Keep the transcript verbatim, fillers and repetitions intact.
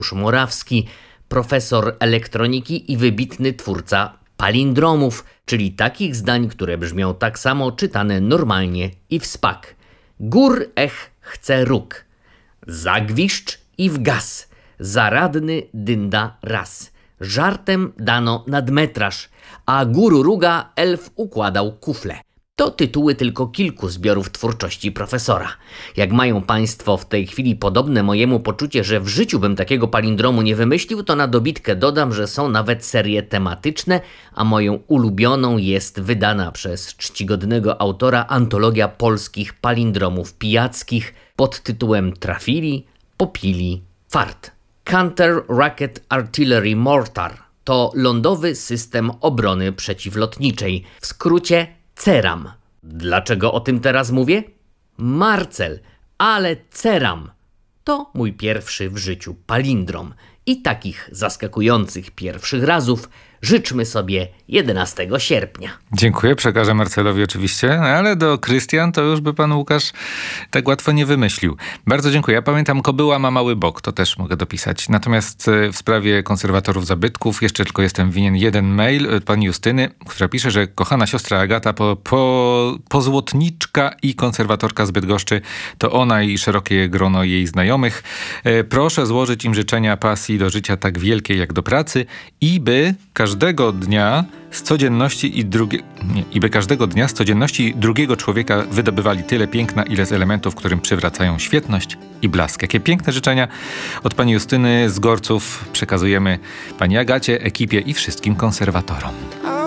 Morawski, profesor elektroniki i wybitny twórca palindromów, czyli takich zdań, które brzmią tak samo czytane normalnie i w spak. Gór ech chce róg. Zagwiszcz i wgas. Zaradny dynda raz. Żartem dano nadmetraż, a gór ruga elf układał kufle. To tytuły tylko kilku zbiorów twórczości profesora. Jak mają Państwo w tej chwili podobne mojemu poczucie, że w życiu bym takiego palindromu nie wymyślił, to na dobitkę dodam, że są nawet serie tematyczne, a moją ulubioną jest wydana przez czcigodnego autora antologia polskich palindromów pijackich pod tytułem Trafili, popili, fart. Counter Rocket Artillery Mortar to lądowy system obrony przeciwlotniczej, w skrócie CERAM. Dlaczego o tym teraz mówię? Marcel, ale CERAM to mój pierwszy w życiu palindrom i takich zaskakujących pierwszych razów życzmy sobie jedenastego sierpnia. Dziękuję, przekażę Marcelowi oczywiście, no ale do Krystian to już by pan Łukasz tak łatwo nie wymyślił. Bardzo dziękuję. Ja pamiętam, kobyła ma mały bok, to też mogę dopisać. Natomiast w sprawie konserwatorów zabytków jeszcze tylko jestem winien jeden mail pani Justyny, która pisze, że kochana siostra Agata, po, po, pozłotniczka i konserwatorka z Bydgoszczy, to ona i szerokie grono jej znajomych. Proszę złożyć im życzenia pasji do życia tak wielkiej jak do pracy i by każdego dnia z codzienności i drugie, nie, i by każdego dnia z codzienności drugiego człowieka wydobywali tyle piękna, ile z elementów, którym przywracają świetność i blask. Jakie piękne życzenia od pani Justyny z Gorców przekazujemy pani Agacie, ekipie i wszystkim konserwatorom.